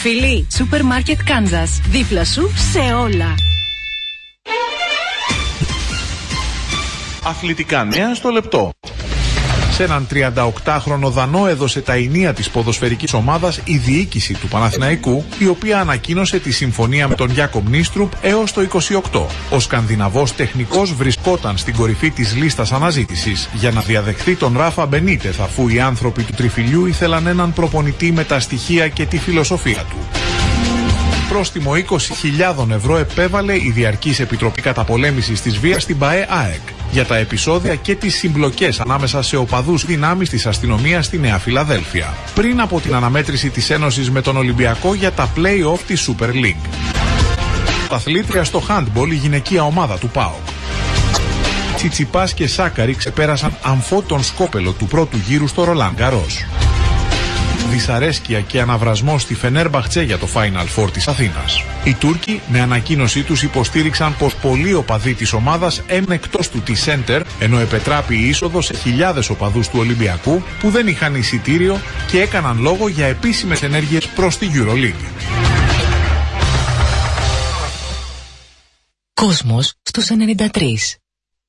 Φιλί, Σούπερ Μάρκετ Κάνζας. Δίπλα σου σε όλα. Αθλητικά νέα στο λεπτό. Σε έναν 38χρονο Δανό έδωσε τα ηνία της ποδοσφαιρικής ομάδας η διοίκηση του Παναθηναϊκού, η οποία ανακοίνωσε τη συμφωνία με τον Γιάκομ Νίστρουπ έως το 28. Ο Σκανδιναβός τεχνικός βρισκόταν στην κορυφή της λίστας αναζήτησης για να διαδεχθεί τον Ράφα Μπενίτεθ, αφού οι άνθρωποι του τριφυλιού ήθελαν έναν προπονητή με τα στοιχεία και τη φιλοσοφία του. Πρόστιμο 20.000 ευρώ επέβαλε η Διαρκής Επιτροπή Καταπολέμησης της Βίας στην ΠΑΕ ΑΕΚ για τα επεισόδια και τις συμπλοκές ανάμεσα σε οπαδούς δυνάμεις της αστυνομίας στη Νέα Φιλαδέλφια, πριν από την αναμέτρηση της Ένωσης με τον Ολυμπιακό για τα play-off της Super League. Αθλήτρια στο handball η γυναικεία ομάδα του ΠΑΟΚ. Τσιτσιπάς και Σάκαρη ξεπέρασαν αμφώτον σκόπελο του πρώτου γύρου στο Ρολάν Γκαρός. Δυσαρέσκεια και αναβρασμό στη Φενέρμπαχτσε για το Final Four της Αθήνας. Οι Τούρκοι με ανακοίνωσή τους υποστήριξαν πως πολλοί οπαδοί της ομάδας έμειναν εκτός του τη Σέντερ, ενώ επετράπη η είσοδος σε χιλιάδες οπαδούς του Ολυμπιακού που δεν είχαν εισιτήριο και έκαναν λόγο για επίσημες ενέργειες προς τη EuroLeague. Κόσμος στους 93.